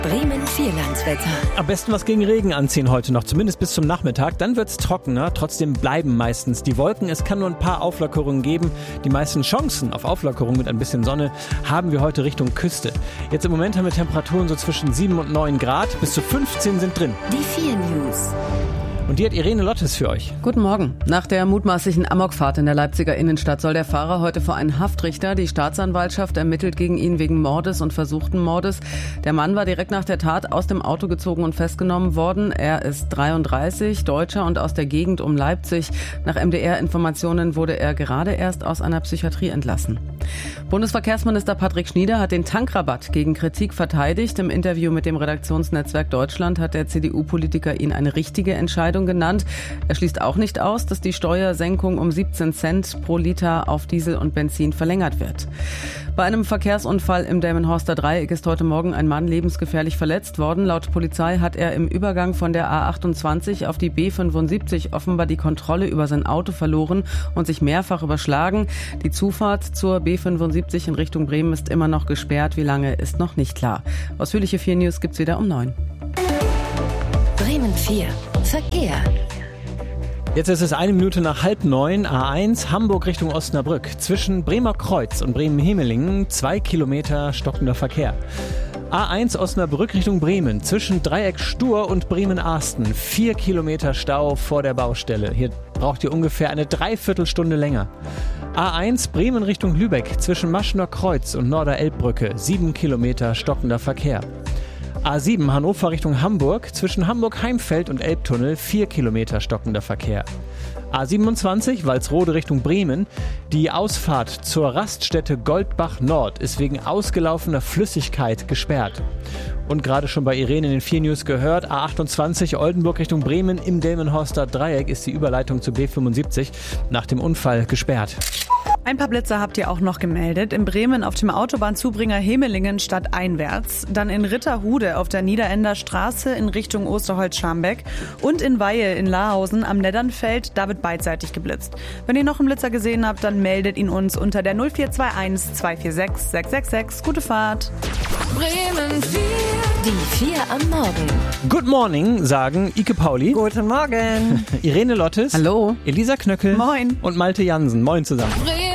Bremen Vierlandswetter. Am besten was gegen Regen anziehen heute noch, zumindest bis zum Nachmittag. Dann wird's trockener, trotzdem bleiben meistens die Wolken. Es kann nur ein paar Auflockerungen geben. Die meisten Chancen auf Auflockerung mit ein bisschen Sonne haben wir heute Richtung Küste. Jetzt im Moment haben wir Temperaturen so zwischen 7 und 9 Grad, bis zu 15 sind drin. Die 4 News. Und die hat Irene Lottes für euch. Guten Morgen. Nach der mutmaßlichen Amokfahrt in der Leipziger Innenstadt soll der Fahrer heute vor einen Haftrichter. Die Staatsanwaltschaft ermittelt gegen ihn wegen Mordes und versuchten Mordes. Der Mann war direkt nach der Tat aus dem Auto gezogen und festgenommen worden. Er ist 33, Deutscher und aus der Gegend um Leipzig. Nach MDR-Informationen wurde er gerade erst aus einer Psychiatrie entlassen. Bundesverkehrsminister Patrick Schnieder hat den Tankrabatt gegen Kritik verteidigt. Im Interview mit dem Redaktionsnetzwerk Deutschland hat der CDU-Politiker ihn eine richtige Entscheidung genannt. Er schließt auch nicht aus, dass die Steuersenkung um 17 Cent pro Liter auf Diesel und Benzin verlängert wird. Bei einem Verkehrsunfall im Delmenhorster Dreieck ist heute Morgen ein Mann lebensgefährlich verletzt worden. Laut Polizei hat er im Übergang von der A28 auf die B75 offenbar die Kontrolle über sein Auto verloren und sich mehrfach überschlagen. Die Zufahrt zur B75 in Richtung Bremen ist immer noch gesperrt. Wie lange, ist noch nicht klar. Ausführliche 4 News gibt's wieder um 9. Bremen 4. Verkehr. Jetzt ist es 1 Minute nach 8:30, A1 Hamburg Richtung Osnabrück. Zwischen Bremer Kreuz und Bremen-Hemelingen 2 Kilometer stockender Verkehr. A1 Osnabrück Richtung Bremen. Zwischen Dreieck Stur und Bremen-Arsten 4 Kilometer Stau vor der Baustelle. Hier braucht ihr ungefähr eine Dreiviertelstunde länger. A1 Bremen Richtung Lübeck. Zwischen Maschener Kreuz und Norder-Elbbrücke 7 Kilometer stockender Verkehr. A7 Hannover Richtung Hamburg, zwischen Hamburg-Heimfeld und Elbtunnel 4 Kilometer stockender Verkehr. A27 Walsrode Richtung Bremen. Die Ausfahrt zur Raststätte Goldbach Nord ist wegen ausgelaufener Flüssigkeit gesperrt. Und gerade schon bei Irene in den 4 News gehört, A28 Oldenburg Richtung Bremen im Delmenhorster Dreieck ist die Überleitung zu B75 nach dem Unfall gesperrt. Ein paar Blitzer habt ihr auch noch gemeldet. In Bremen auf dem Autobahnzubringer Hemelingen stadteinwärts, dann in Ritterhude auf der Niederender Straße in Richtung Osterholz-Scharmbeck und in Weihe in Lahausen am Neddernfeld. Da wird beidseitig geblitzt. Wenn ihr noch einen Blitzer gesehen habt, dann meldet ihn uns unter der 0421 246 666. Gute Fahrt. Bremen 4. Die 4 am Morgen. Good morning, sagen Ike Pauli. Guten Morgen. Irene Lottes. Hallo. Elisa Knöckel. Moin. Und Malte Jansen. Moin zusammen.